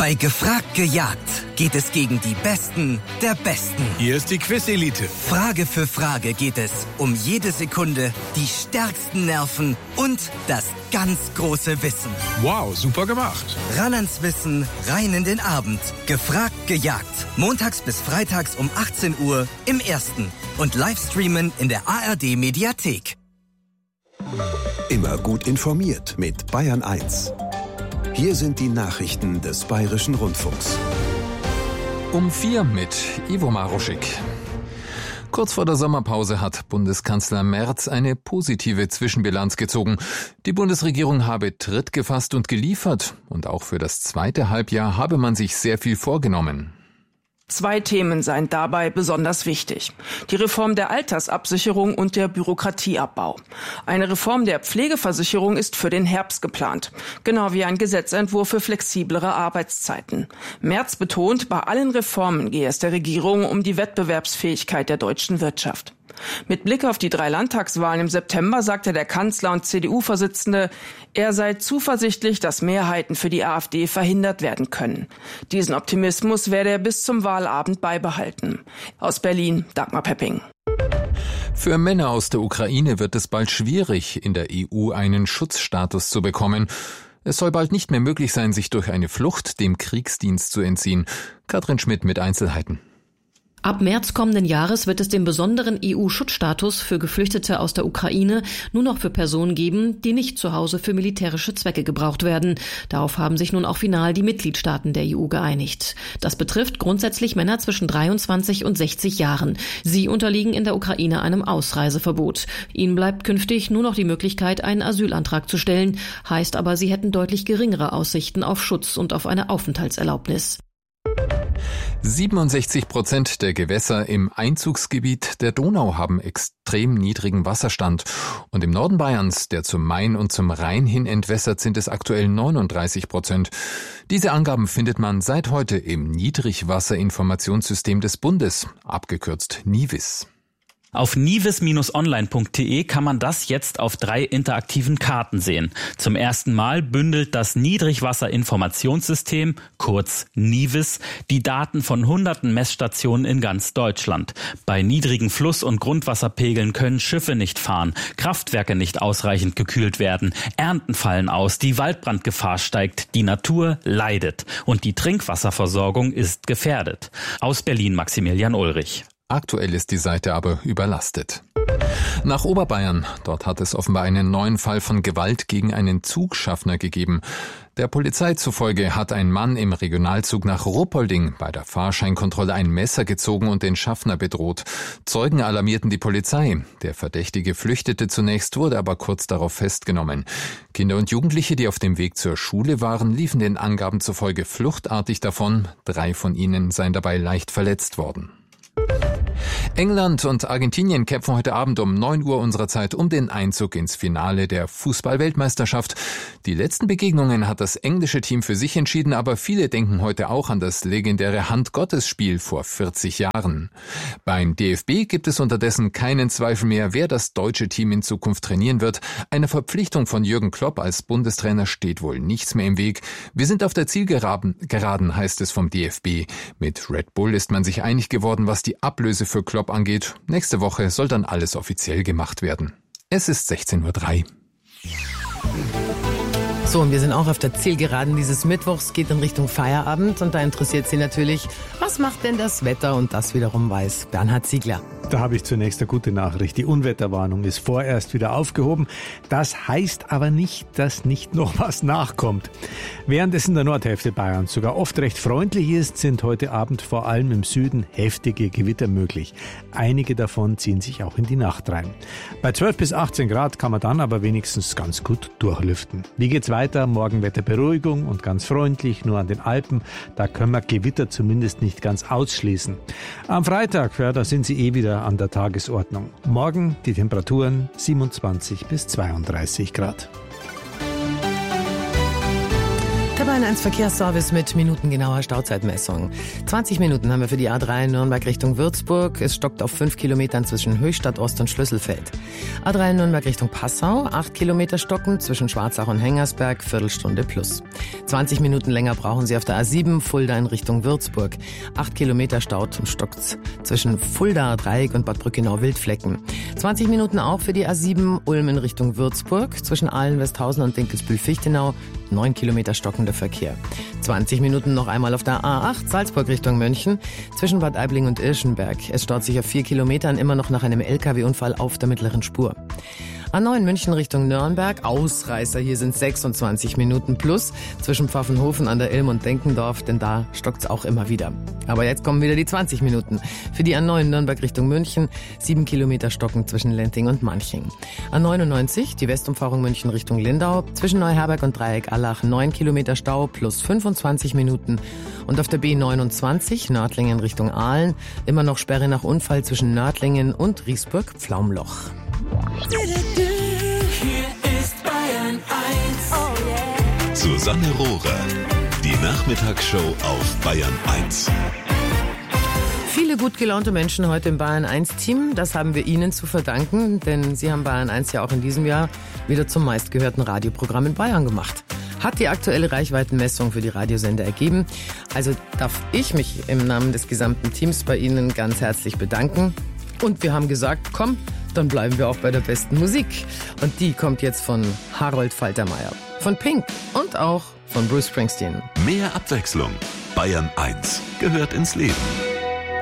Bei Gefragt gejagt geht es gegen die Besten der Besten. Hier ist die Quiz-Elite. Frage für Frage geht es um jede Sekunde, die stärksten Nerven und das ganz große Wissen. Wow, super gemacht. Ran ans Wissen, rein in den Abend. Gefragt gejagt. Montags bis freitags um 18 Uhr im Ersten. Und Livestreamen in der ARD-Mediathek. Immer gut informiert mit Bayern 1. Hier sind die Nachrichten des Bayerischen Rundfunks. Um 4 mit Ivo Maruschik. Kurz vor der Sommerpause hat Bundeskanzler Merz eine positive Zwischenbilanz gezogen. Die Bundesregierung habe Tritt gefasst und geliefert. Und auch für das zweite Halbjahr habe man sich sehr viel vorgenommen. 2 Themen seien dabei besonders wichtig. Die Reform der Altersabsicherung und der Bürokratieabbau. Eine Reform der Pflegeversicherung ist für den Herbst geplant. Genau wie ein Gesetzentwurf für flexiblere Arbeitszeiten. Merz betont, bei allen Reformen gehe es der Regierung um die Wettbewerbsfähigkeit der deutschen Wirtschaft. Mit Blick auf die 3 Landtagswahlen im September sagte der Kanzler und CDU-Vorsitzende, er sei zuversichtlich, dass Mehrheiten für die AfD verhindert werden können. Diesen Optimismus werde er bis zum Wahlabend beibehalten. Aus Berlin, Dagmar Pepping. Für Männer aus der Ukraine wird es bald schwierig, in der EU einen Schutzstatus zu bekommen. Es soll bald nicht mehr möglich sein, sich durch eine Flucht dem Kriegsdienst zu entziehen. Katrin Schmidt mit Einzelheiten. Ab März kommenden Jahres wird es den besonderen EU-Schutzstatus für Geflüchtete aus der Ukraine nur noch für Personen geben, die nicht zu Hause für militärische Zwecke gebraucht werden. Darauf haben sich nun auch final die Mitgliedstaaten der EU geeinigt. Das betrifft grundsätzlich Männer zwischen 23 und 60 Jahren. Sie unterliegen in der Ukraine einem Ausreiseverbot. Ihnen bleibt künftig nur noch die Möglichkeit, einen Asylantrag zu stellen. Heißt aber, sie hätten deutlich geringere Aussichten auf Schutz und auf eine Aufenthaltserlaubnis. 67% der Gewässer im Einzugsgebiet der Donau haben extrem niedrigen Wasserstand. Und im Norden Bayerns, der zum Main und zum Rhein hin entwässert, sind es aktuell 39%. Diese Angaben findet man seit heute im Niedrigwasserinformationssystem des Bundes, abgekürzt NIWIS. Auf nivis-online.de kann man das jetzt auf 3 interaktiven Karten sehen. Zum ersten Mal bündelt das Niedrigwasserinformationssystem, kurz NIWIS, die Daten von hunderten Messstationen in ganz Deutschland. Bei niedrigen Fluss- und Grundwasserpegeln können Schiffe nicht fahren, Kraftwerke nicht ausreichend gekühlt werden, Ernten fallen aus, die Waldbrandgefahr steigt, die Natur leidet und die Trinkwasserversorgung ist gefährdet. Aus Berlin Maximilian Ulrich. Aktuell ist die Seite aber überlastet. Nach Oberbayern. Dort hat es offenbar einen neuen Fall von Gewalt gegen einen Zugschaffner gegeben. Der Polizei zufolge hat ein Mann im Regionalzug nach Ruppolding bei der Fahrscheinkontrolle ein Messer gezogen und den Schaffner bedroht. Zeugen alarmierten die Polizei. Der Verdächtige flüchtete zunächst, wurde aber kurz darauf festgenommen. Kinder und Jugendliche, die auf dem Weg zur Schule waren, liefen den Angaben zufolge fluchtartig davon. 3 von ihnen seien dabei leicht verletzt worden. England und Argentinien kämpfen heute Abend um 9 Uhr unserer Zeit um den Einzug ins Finale der Fußball-Weltmeisterschaft. Die letzten Begegnungen hat das englische Team für sich entschieden, aber viele denken heute auch an das legendäre Hand-Gottes-Spiel vor 40 Jahren. Beim DFB gibt es unterdessen keinen Zweifel mehr, wer das deutsche Team in Zukunft trainieren wird. Eine Verpflichtung von Jürgen Klopp als Bundestrainer steht wohl nichts mehr im Weg. Wir sind auf der Zielgeraden, heißt es vom DFB. Mit Red Bull ist man sich einig geworden, was die Ablöse für Klopp angeht. Nächste Woche soll dann alles offiziell gemacht werden. Es ist 16:03 Uhr. So, und wir sind auch auf der Zielgeraden dieses Mittwochs, geht in Richtung Feierabend und da interessiert Sie natürlich, was macht denn das Wetter? Und das wiederum weiß Bernhard Ziegler. Da habe ich zunächst eine gute Nachricht. Die Unwetterwarnung ist vorerst wieder aufgehoben. Das heißt aber nicht, dass nicht noch was nachkommt. Während es in der Nordhälfte Bayerns sogar oft recht freundlich ist, sind heute Abend vor allem im Süden heftige Gewitter möglich. Einige davon ziehen sich auch in die Nacht rein. Bei 12 bis 18 Grad kann man dann aber wenigstens ganz gut durchlüften. Wie geht's weiter? Morgen Wetterberuhigung und ganz freundlich, nur an den Alpen. Da können wir Gewitter zumindest nicht ganz ausschließen. Am Freitag, da sind sie wieder an der Tagesordnung. Morgen die Temperaturen 27 bis 32 Grad. Der Bayern 1 Verkehrsservice mit minutengenauer Stauzeitmessung. 20 Minuten haben wir für die A3 Nürnberg Richtung Würzburg. Es stockt auf 5 Kilometern zwischen Höchstadt Ost und Schlüsselfeld. A3 Nürnberg Richtung Passau, 8 Kilometer stocken zwischen Schwarzach und Hengersberg, Viertelstunde plus. 20 Minuten länger brauchen Sie auf der A7 Fulda in Richtung Würzburg. 8 Kilometer staut und stockt zwischen Fuldaer Dreieck und Bad Brückenau-Wildflecken. 20 Minuten auch für die A7 Ulm in Richtung Würzburg zwischen Ahlen-Westhausen und Dinkelsbühl-Fichtenau. 9 Kilometer stockender Verkehr. 20 Minuten noch einmal auf der A8 Salzburg Richtung München zwischen Bad Aibling und Irschenberg. Es staut sich auf 4 Kilometern immer noch nach einem LKW-Unfall auf der mittleren Spur. A9 München Richtung Nürnberg, Ausreißer, hier sind 26 Minuten plus zwischen Pfaffenhofen an der Ilm und Denkendorf, denn da stockt's auch immer wieder. Aber jetzt kommen wieder die 20 Minuten. Für die A9 Nürnberg Richtung München, 7 Kilometer stocken zwischen Lenting und Manching. A99, die Westumfahrung München Richtung Lindau, zwischen Neuherberg und Dreieck-Allach, 9 Kilometer Stau plus 25 Minuten. Und auf der B29 Nördlingen Richtung Aalen, immer noch Sperre nach Unfall zwischen Nördlingen und Riesburg-Pflaumloch. Hier ist Bayern 1. Oh yeah. Susanne Rohrer, die Nachmittagsshow auf Bayern 1. Viele gut gelaunte Menschen heute im Bayern 1-Team. Das haben wir Ihnen zu verdanken, denn Sie haben Bayern 1 ja auch in diesem Jahr wieder zum meistgehörten Radioprogramm in Bayern gemacht. Hat die aktuelle Reichweitenmessung für die Radiosender ergeben. Also darf ich mich im Namen des gesamten Teams bei Ihnen ganz herzlich bedanken. Und wir haben gesagt, komm, dann bleiben wir auch bei der besten Musik. Und die kommt jetzt von Harold Faltermeier, von Pink und auch von Bruce Springsteen. Mehr Abwechslung. Bayern 1 gehört ins Leben.